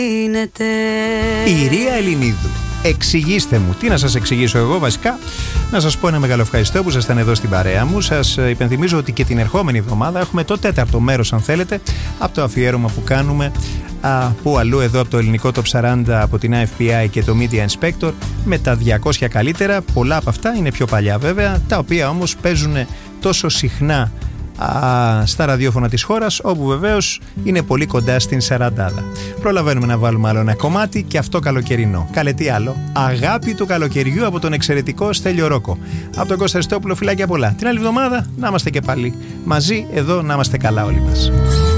Η Ρία Ελληνίδου. Εξηγήστε μου. Τι να σας εξηγήσω εγώ βασικά? Να σας πω ένα μεγάλο ευχαριστώ που ήσασταν εδώ στην παρέα μου. Σας υπενθυμίζω ότι και την ερχόμενη εβδομάδα έχουμε το 4ο μέρος, αν θέλετε, από το αφιέρωμα που κάνουμε που αλλού εδώ από το ελληνικό Top 40 από την AFPI και το Media Inspector, με τα 200 καλύτερα. Πολλά από αυτά είναι πιο παλιά βέβαια, τα οποία όμως παίζουν τόσο συχνά στα ραδιόφωνα της χώρας, όπου βεβαίως είναι πολύ κοντά στην σαραντάδα. Προλαβαίνουμε να βάλουμε άλλο ένα κομμάτι, και αυτό καλοκαιρινό. Καλέ τι άλλο? Αγάπη του καλοκαιριού από τον εξαιρετικό Στέλιο Ρόκο. Από τον Κώστα Αριστόπουλο, φιλάκια πολλά. Την άλλη εβδομάδα να είμαστε και πάλι μαζί εδώ, να είμαστε καλά όλοι μας.